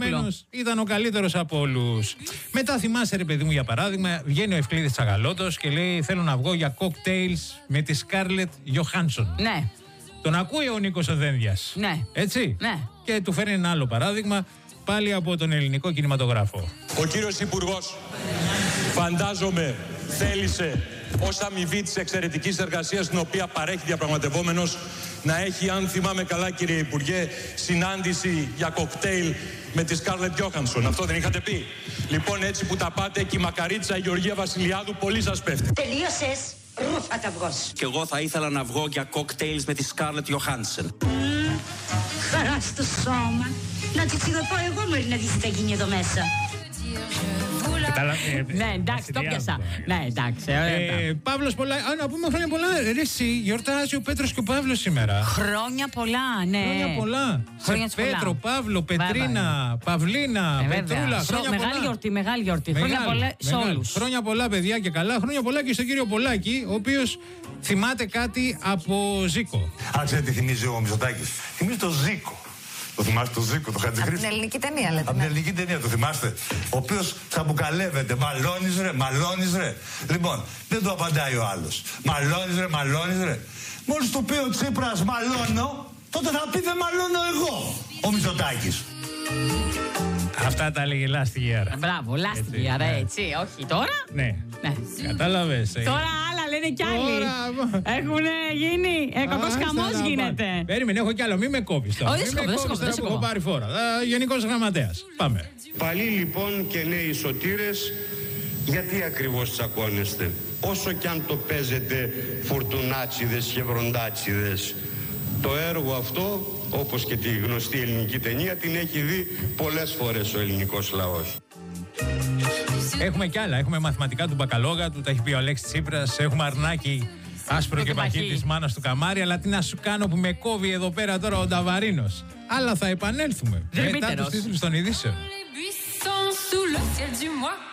Επομένως, ήταν ο καλύτερος από όλους. Μετά θυμάσαι, ρε παιδί μου, για παράδειγμα, βγαίνει ο Ευκλήδης Τσαγαλώτος και λέει: θέλω να βγω για cocktails με τη Σκάρλετ Γιοχάνσον. Ναι. Τον ακούει ο Νίκος ο Δένδιας. Ναι. Έτσι. Ναι. Και του φέρνει ένα άλλο παράδειγμα, πάλι από τον ελληνικό κινηματογράφο. Ο κύριος Υπουργός, φαντάζομαι, θέλησε ως αμοιβή της εξαιρετικής εργασίας την οποία παρέχει διαπραγματευόμενος να έχει, αν θυμάμαι καλά κύριε Υπουργέ, συνάντηση για κοκτέιλ με τη Σκάρλετ Γιόχανσον. Αυτό δεν είχατε πει? Λοιπόν, έτσι που τα πάτε και η μακαρίτσα η Γεωργία Βασιλιάδου πολύ σας πέφτει. Τελείωσες, ρούφα τα βγός. Κι εγώ θα ήθελα να βγω για κοκτέιλς με τη Σκάρλετ Γιοχάνσεν. Χαρά στο σώμα. Να τη τσιγωτώ εγώ μόλις να δεις τι θα γίνει εδώ μέσα. Ναι, εντάξει, το πιάσα. Ναι, εντάξει. Παύλος πολλά. Να πούμε χρόνια πολλά. Ρε εσύ, γιορτάζει ο Πέτρος και ο Παύλος σήμερα. Χρόνια πολλά, ναι. Χρόνια πολλά. Χρόνια Σε Πέτρο, Παύλο, Πετρίνα, Παυλίνα, Πετρούλα. Χρόνια πολλά. Μεγάλη γιορτή. Χρόνια πολλά σε όλους. Χρόνια πολλά, παιδιά, και καλά. Χρόνια πολλά και στον κύριο Πολάκη, ο οποίος θυμάται κάτι από Ζήκο. Αν ξέρετε τι θυμίζει ο Μητσοτάκης? Θυμίζει το Ζήκο. Το θυμάστε το Ζήκο, το Χατζηχρήστο? Από την ελληνική ταινία, λέτε. Από την ελληνική ταινία, το θυμάστε? Ο οποίος τσαμπουκαλεύεται. Μαλώνεις ρε, μαλώνεις ρε. Λοιπόν, δεν του απαντάει ο άλλος. Μαλώνεις ρε, μαλώνεις ρε. Μόλις του πει ο Τσίπρας μαλώνω, τότε θα πει δεν μαλώνω εγώ, ο Μητσοτάκης. Αυτά τα έλεγε λάστιγη άρα. Μπράβο, λάστιγη άρα, έτσι. Όχι τώρα. Ναι. Κατάλαβες. Τώρα άλλα λένε κι άλλοι. Έχουν γίνει. Κακός χαμός γίνεται. Περίμενε, έχω κι άλλο. Μην με κόβεις τώρα. Δεν σε έχω πάρει φόρα. Γενικός Γραμματέας. Πάμε. Παλιοί λοιπόν και νέοι σωτήρες, γιατί ακριβώς τσακώνεστε? Όσο κι αν το παίζετε φουρτουνάτσιδες και βροντάτσιδες, το έργο αυτό, όπως και τη γνωστή ελληνική ταινία, την έχει δει πολλές φορές ο ελληνικός λαός. Έχουμε κι άλλα. Έχουμε μαθηματικά του Μπακαλόγα, του τα έχει πει ο Αλέξης Τσίπρας. Έχουμε αρνάκι άσπρο και παχύ της μάνας του Καμάρη. Αλλά τι να σου κάνω που με κόβει εδώ πέρα τώρα ο Νταβαρίνος. Αλλά θα επανέλθουμε μετά τους τίτλους των ειδήσεων.